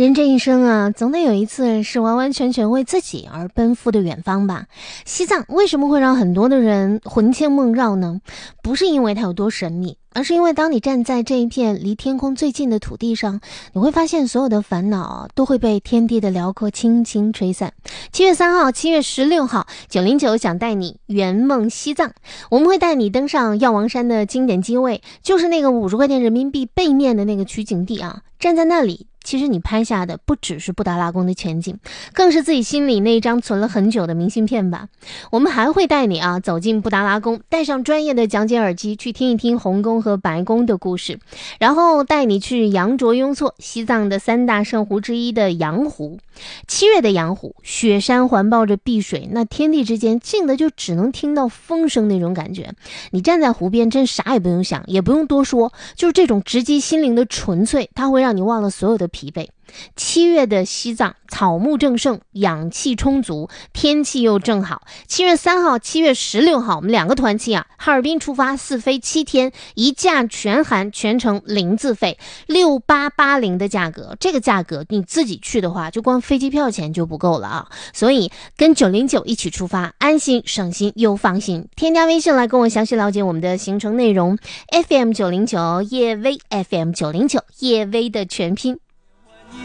人这一生啊，总得有一次是完完全全为自己而奔赴的远方吧。西藏为什么会让很多的人魂牵梦绕呢？不是因为它有多神秘，而是因为当你站在这一片离天空最近的土地上，你会发现所有的烦恼都会被天地的辽阔轻轻吹散。7月3号、7月16号，909想带你圆梦西藏。我们会带你登上药王山的经典机位，就是那个50块钱人民币背面的那个取景地啊。站在那里，其实你拍下的不只是布达拉宫的全景，更是自己心里那一张存了很久的明信片吧。我们还会带你走进布达拉宫，戴上专业的讲解耳机，去听一听红宫和白宫的故事，然后带你去羊卓雍措，西藏的3大圣湖之一的羊湖。7月的羊湖，雪山环抱着碧水，那天地之间静的就只能听到风声那种感觉。你站在湖边，真啥也不用想，也不用多说，就是这种直击心灵的纯粹，它会让你忘了所有的疲惫。7月的西藏，草木正盛，氧气充足，天气又正好。7月3号、7月16号，我们2个团期哈尔滨出发4飞7天，一价全含，全程零自费，6880的价格。这个价格你自己去的话，就光飞机票钱就不够了啊！所以跟909一起出发，安心省心又放心。添加微信来跟我详细了解我们的行程内容。FM 909夜微 FM 909夜微的全拼。